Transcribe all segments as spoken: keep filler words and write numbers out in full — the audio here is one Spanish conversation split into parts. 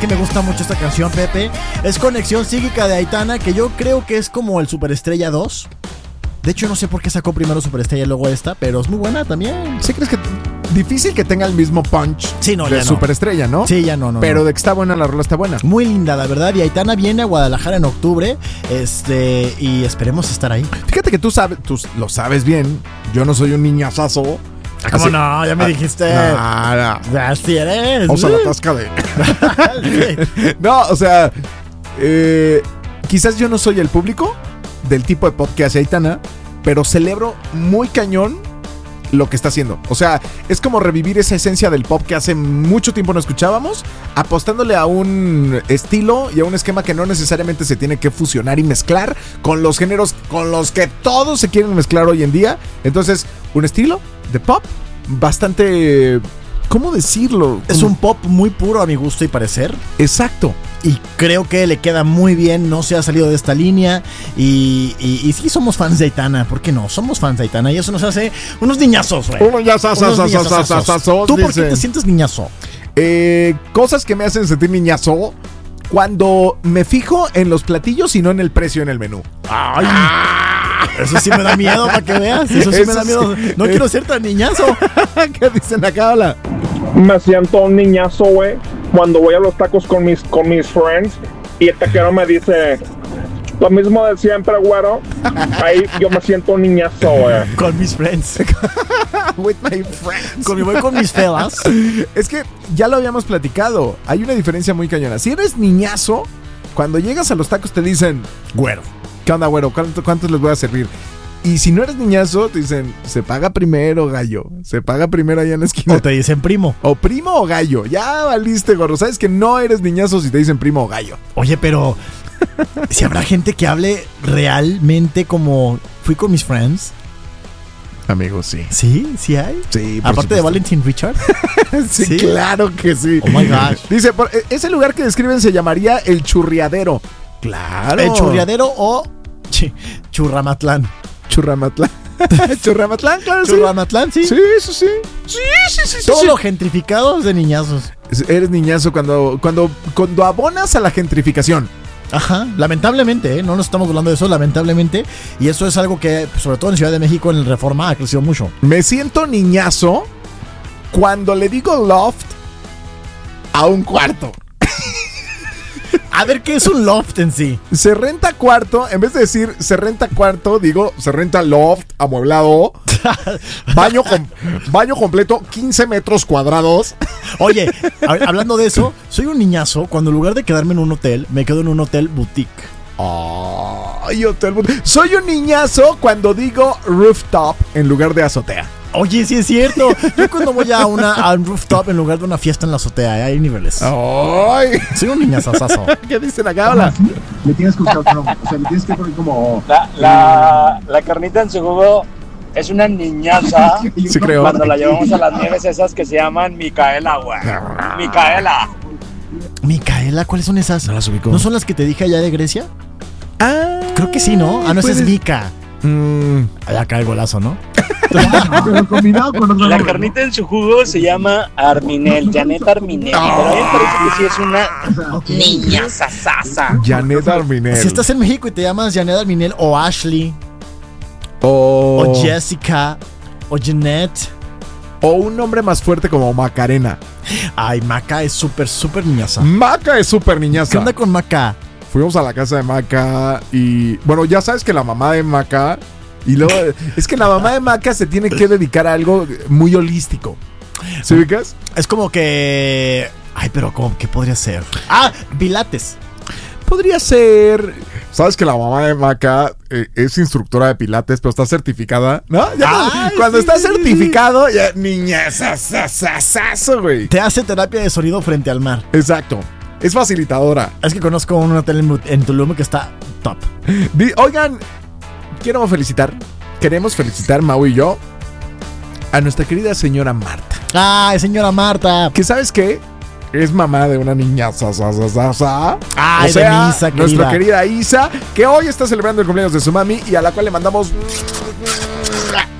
que me gusta mucho esta canción, Pepe. Es Conexión Psíquica de Aitana, que yo creo que es como el Superestrella dos. De hecho, no sé por qué sacó primero Superestrella y luego esta, pero es muy buena también. ¿Sí crees que difícil que tenga el mismo punch sí, no, de ya Superestrella, no. no? Sí, ya no, no. Pero no. de que está buena, la rola está buena. Muy linda, la verdad. Y Aitana viene a Guadalajara en octubre. Este, y esperemos estar ahí. Fíjate que tú sabes, tú lo sabes bien. Yo no soy un niñazazo. ¿Cómo no? Ya me ah, dijiste. No, no. Así eres. Vamos a la tasca de. No, o sea, eh, quizás yo no soy el público del tipo de pop que hace Aitana, pero celebro muy cañón lo que está haciendo. O sea, es como revivir esa esencia del pop que hace mucho tiempo no escuchábamos, apostándole a un estilo y a un esquema que no necesariamente se tiene que fusionar y mezclar con los géneros con los que todos se quieren mezclar hoy en día. Entonces, un estilo de pop bastante... ¿Cómo decirlo? Es un pop muy puro a mi gusto y parecer. Exacto. Y creo que le queda muy bien, no se ha salido de esta línea. Y, y, y sí somos fans de Aitana, ¿por qué no? Somos fans de Aitana y eso nos hace unos niñazos, güey. Unos niñazos. ¿Tú por qué te sientes niñazo? Eh, cosas que me hacen sentir niñazo cuando me fijo en los platillos y no en el precio en el menú. ¡Ay! Eso sí me da miedo, para que veas. Eso sí Eso me da miedo. Sí. No quiero ser tan niñazo. ¿Qué dicen acá? Hola. Me siento un niñazo, güey, cuando voy a los tacos con mis, con mis friends y el taquero me dice lo mismo de siempre, güero. Ahí yo me siento un niñazo, güey. Con mis friends. With my friends. Con, voy con mis felas. Es que ya lo habíamos platicado. Hay una diferencia muy cañona. Si eres niñazo, cuando llegas a los tacos te dicen, güero. ¿Qué onda, güero? ¿Cuánto, ¿Cuántos les voy a servir? Y si no eres niñazo, te dicen, se paga primero, gallo. Se paga primero allá en la esquina. O te dicen primo. O primo o gallo. Ya valiste, gorro. Sabes que no eres niñazo si te dicen primo o gallo. Oye, pero si habrá gente que hable realmente como fui con mis friends. Amigos, sí. ¿Sí? ¿Sí hay? Sí. Aparte supuesto. De Valentin Richard. sí, sí, claro que sí. Oh my gosh. Dice, por, ese lugar que describen se llamaría el Churriadero. Claro. El Churriadero o ch- Churramatlán. Churramatlán. Churramatlán, claro. Churramatlán, sí. Sí, eso sí. Sí, sí, sí. Todo sí, lo gentrificado es de niñazos. Eres niñazo cuando, cuando, cuando abonas a la gentrificación. Ajá, lamentablemente, ¿eh? No nos estamos hablando de eso, lamentablemente. Y eso es algo que, sobre todo en Ciudad de México, en el Reforma ha crecido mucho. Me siento niñazo cuando le digo loft a un cuarto. A ver, ¿qué es un loft en sí? Se renta cuarto, en vez de decir se renta cuarto, digo se renta loft, amueblado, baño, com- baño completo, quince metros cuadrados. Oye, a- hablando de eso, soy un niñazo cuando en lugar de quedarme en un hotel, me quedo en un hotel boutique. Ay, hotel boutique. Soy un niñazo cuando digo rooftop en lugar de azotea. Oye, sí es cierto. Yo cuando voy a, una, a un rooftop en lugar de una fiesta en la azotea, ¿eh? Hay niveles. Ay. Soy un niñazazazo. ¿Qué dicen acá? Hola. Le tienes que buscar otro nombre. O sea, le tienes que poner como... La, la, la carnita en su jugo es una niñaza. Sí, creo. Cuando la llevamos a las nieves esas que se llaman Micaela, güey. Micaela. Micaela, ¿cuáles son esas? No las ubico. ¿No son las que te dije allá de Grecia? Ah, creo que sí, ¿no? Ah, no, esa es Mica. Mm. Allá cae el golazo, ¿no? Pero combinado con otro La nombre, carnita en su jugo se llama Arminel, Janet Arminel. Pero a mí me parece que sí es una niña sasasa. Janet Arminel. Si estás en México y te llamas Janet Arminel o Ashley o... o Jessica o Jeanette o un nombre más fuerte como Macarena. Ay, Maca es súper, súper niñaza. Maca es súper niñaza. ¿Qué onda con Maca? Fuimos a la casa de Maca y... Bueno, ya sabes que la mamá de Maca... Y luego... es que la mamá de Maca se tiene que dedicar a algo muy holístico. ¿Sí ubicas? Es como que... Ay, pero ¿cómo? ¿Qué podría ser? Ah, pilates. Podría ser... Sabes que la mamá de Maca eh, es instructora de pilates, pero está certificada, ¿no? Ya, Ay, cuando sí, está sí, certificado, ya... Niña, sasasasazo, güey. Te hace terapia de sonido frente al mar. Exacto. Es facilitadora. Es que conozco un hotel en, en Tulum que está top. Di, oigan, quiero felicitar, queremos felicitar, Mau y yo, a nuestra querida señora Marta. Ay, señora Marta. Que ¿sabes qué? Es mamá de una niña sa, sa, sa, sa, sa. Ay, o sea, de mi Isa, querida. Nuestra querida Isa, que hoy está celebrando el cumpleaños de su mami y a la cual le mandamos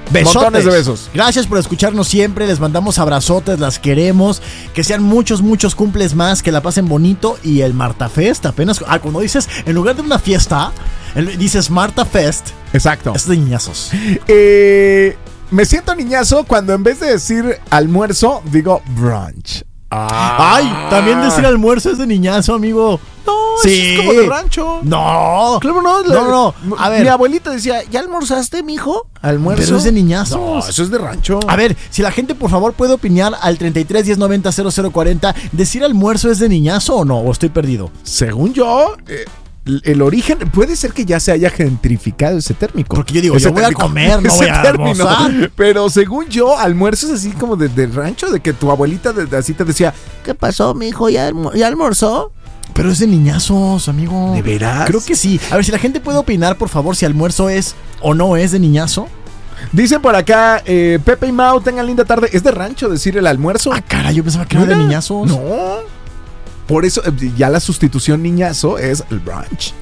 Besotes. Montones de besos. Gracias por escucharnos siempre. Les mandamos abrazotes, las queremos. Que sean muchos, muchos cumples más. Que la pasen bonito. Y el Marta Fest apenas. Ah, cuando dices, en lugar de una fiesta, dices Marta Fest. Exacto. Es de niñazos. Eh, me siento niñazo cuando en vez de decir almuerzo, digo brunch. Ah. Ay, también decir almuerzo es de niñazo, amigo. No, sí. eso es como de rancho. No. Claro, no. No, no. A ver. Mi abuelita decía, ¿ya almorzaste, mijo? Almuerzo. Pero es de niñazos. No, eso es de rancho. A ver, si la gente por favor puede opinar al treinta y tres diez noventa cero cero cuarenta, ¿decir almuerzo es de niñazo o no? ¿O estoy perdido? Según yo, eh, el origen, puede ser que ya se haya gentrificado ese término. Porque yo digo, ese yo voy térmico, a comer, no voy a término. almorzar. Pero según yo, almuerzo es así como de, de rancho, de que tu abuelita de, de, así te decía, ¿qué pasó, mijo? ¿Ya, alm- ¿Ya almorzó? Pero es de niñazos, amigo. ¿De veras? Creo que sí. A ver, si la gente puede opinar, por favor, si almuerzo es o no es de niñazo. Dicen por acá, eh, Pepe y Mau, tengan linda tarde. ¿Es de rancho decir el almuerzo? Ah, cara, yo pensaba que era de niñazos. No. Por eso, eh, ya la sustitución niñazo es el brunch.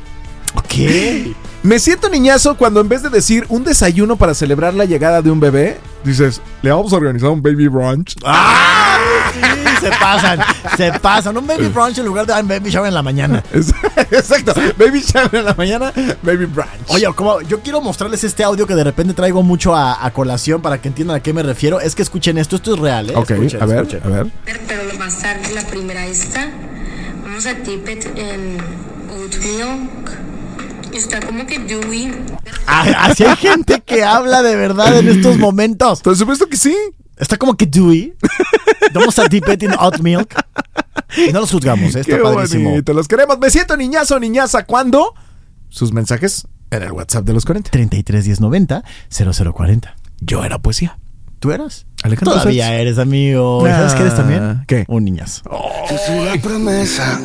Ok. Me siento niñazo cuando en vez de decir un desayuno para celebrar la llegada de un bebé, dices, le vamos a organizar un baby brunch. ¡Ah! Sí, se pasan, se pasan. Un baby brunch en lugar de un baby shower en la mañana. Exacto. Baby shower en la mañana, baby brunch. Oye, como yo quiero mostrarles este audio que de repente traigo mucho a, a colación para que entiendan a qué me refiero. Es que escuchen esto, esto es real, ¿eh? Ok, escuchen, a ver, escuchen. a ver. Pero lo más tarde, la primera esta, vamos a dip it en oat milk. Y está como que dewy. Ah, así hay gente que habla de verdad en estos momentos. Por supuesto que sí. Está como que dewy. Vamos a dip it in oat milk. Y no los juzgamos, ¿eh? Está Qué padrísimo. bonito, los queremos. Me siento niñazo, niñaza. ¿Cuándo? Sus mensajes en el WhatsApp de los cuarenta. treinta y tres diez noventa cero cero cuarenta. Yo era poesía. ¿Tú eras? Alejandro Todavía Sanz. eres, amigo. ¿Y Ah, ¿Sabes qué eres también? ¿qué? Un niñazo. Yo soy la promesa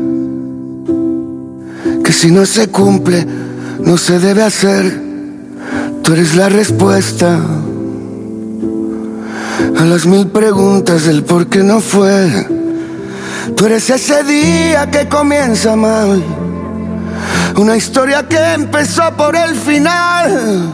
que si no se cumple, no se debe hacer. Tú eres la respuesta a las mil preguntas del por qué no fue. Tú eres ese día que comienza mal, una historia que empezó por el final.